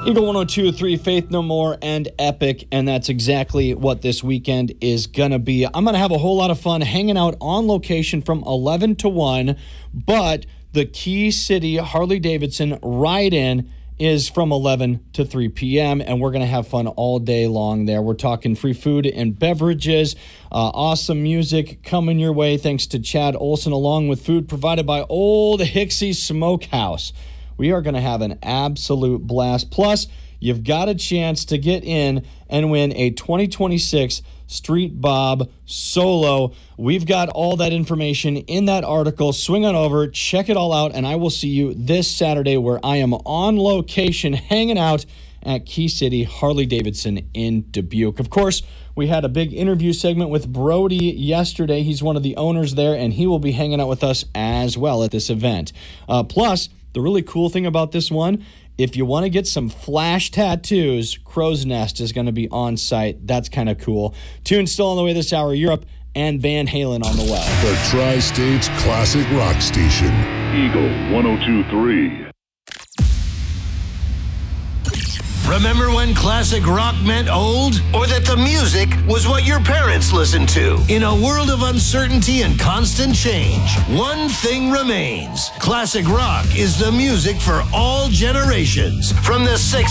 Eagle 102.3, Faith No More, and Epic, and that's exactly what this weekend is going to be. I'm going to have a whole lot of fun hanging out on location from 11 to 1, but the Key City Harley-Davidson ride-in is from 11 to 3 p.m., and we're going to have fun all day long there. We're talking free food and beverages, awesome music coming your way thanks to Chad Olson, along with food provided by Old Hixie Smokehouse. We are going to have an absolute blast. Plus, you've got a chance to get in and win a 2026 Street Bob Solo. We've got all that information in that article. Swing on over, check it all out, and I will see you this Saturday where I am on location hanging out at Key City Harley-Davidson in Dubuque. Of course, we had a big interview segment with Brody yesterday. He's one of the owners there, and he will be hanging out with us as well at this event. Plus, the really cool thing about this one, if you want to get some flash tattoos, Crow's Nest is going to be on site. That's kind of cool. Tune still on the way this hour, Europe and Van Halen on the way. The Tri-States Classic Rock Station. Eagle 102.3. Remember when classic rock meant old? Or that the music was what your parents listened to? In a world of uncertainty and constant change, one thing remains. Classic rock is the music for all generations. From the 60s